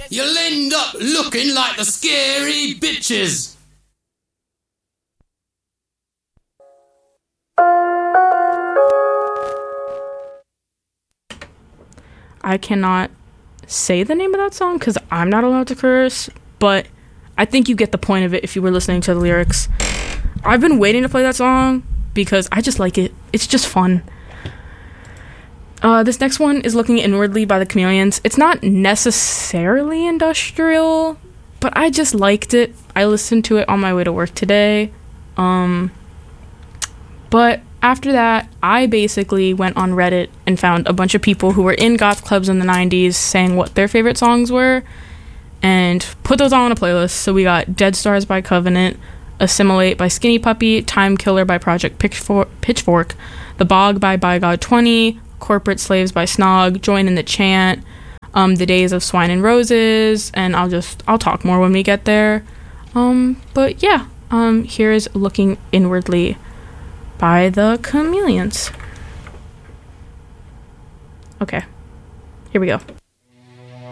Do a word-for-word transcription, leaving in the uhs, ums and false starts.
you'll end up looking like the scary bitches. I cannot say the name of that song because I'm not allowed to curse, but I think you get the point of it if you were listening to the lyrics. I've been waiting to play that song because I just like it. It's just fun. Uh, this next one is Looking Inwardly by the Chameleons. It's not necessarily industrial, but I just liked it. I listened to it on my way to work today. Um, but after that, I basically went on Reddit and found a bunch of people who were in goth clubs in the nineties saying what their favorite songs were and put those all on a playlist. So we got Dead Stars by Covenant, Assimilate by Skinny Puppy, Time Killer by Project Pitchfork, Pitchfork The Bog by By God twenty, Corporate Slaves by Snog, Join in the Chant, um, The Days of Swine and Roses, and I'll just, I'll talk more when we get there. Um, but yeah, um, here is Looking Inwardly by the Chameleons. Okay, here we go.